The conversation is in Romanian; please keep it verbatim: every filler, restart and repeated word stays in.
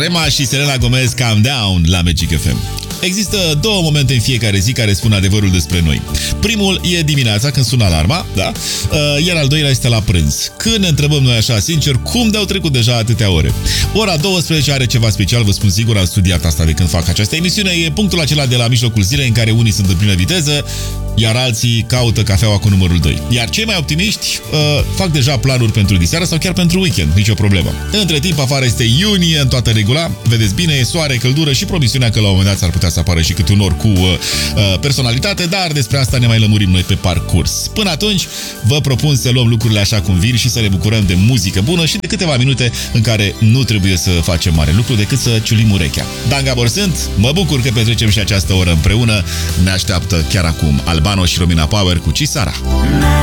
Rema și Selena Gomez, Calm Down, la Magic F M. Există două momente în fiecare zi care spun adevărul despre noi. Primul e dimineața când sună alarma, da? Iar al doilea este la prânz. Când ne întrebăm noi așa sincer, cum de-au trecut deja atâtea ore? Ora douăsprezece are ceva special, vă spun sigur, am studiat asta de când fac această emisiune. E punctul acela de la mijlocul zilei în care unii sunt în plină viteză, iar alții caută cafeaua cu numărul doi. Iar cei mai optimiști uh, fac deja planuri pentru diseară sau chiar pentru weekend, nicio problemă. Între timp, afară este iunie, în toată regula, vedeți bine, e soare, căldură și promisiunea că la un moment dat s-ar putea să apară și câte un or cu uh, personalitate, dar despre asta ne mai lămurim noi pe parcurs. Până atunci, vă propun să luăm lucrurile așa cum vin și să ne bucurăm de muzică bună și de câteva minute în care nu trebuie să facem mare lucru decât să ciulim urechea. Dan Gabor sunt, mă bucur că petrecem și această oră împreună, ne așteaptă chiar acum Albano și Romina Power cu Cisara.